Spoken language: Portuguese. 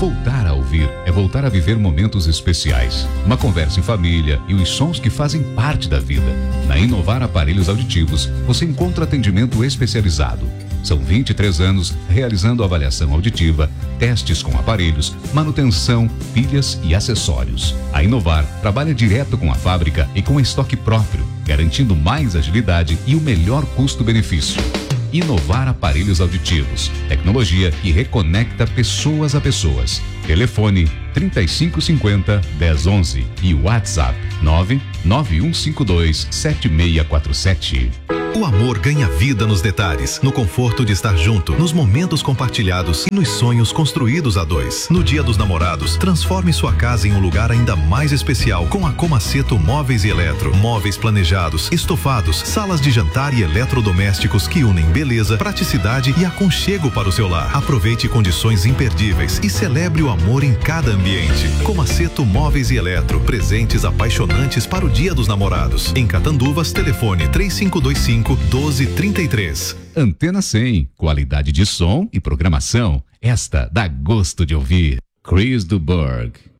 Voltar a ouvir é voltar a viver momentos especiais. Uma conversa em família e os sons que fazem parte da vida. Na Inovar Aparelhos Auditivos, você encontra atendimento especializado. São 23 anos realizando avaliação auditiva, testes com aparelhos, manutenção, pilhas e acessórios. A Inovar trabalha direto com a fábrica e com estoque próprio, garantindo mais agilidade e o melhor custo-benefício. Inovar Aparelhos Auditivos. Tecnologia que reconecta pessoas a pessoas. Telefone 3550-1011 e WhatsApp 99152-7647. O amor ganha vida nos detalhes, no conforto de estar junto, nos momentos compartilhados e nos sonhos construídos a dois. No Dia dos Namorados, transforme sua casa em um lugar ainda mais especial com a Comaceto Móveis e Eletro. Móveis planejados, estofados, salas de jantar e eletrodomésticos que unem beleza, praticidade e aconchego para o seu lar. Aproveite condições imperdíveis e celebre o amor em cada ambiente. Comaceto Móveis e Eletro, presentes apaixonantes para o Dia dos Namorados. Em Catanduvas, telefone 3525-1233. Antena 100, qualidade de som e programação. Esta dá gosto de ouvir. Chris Duberg.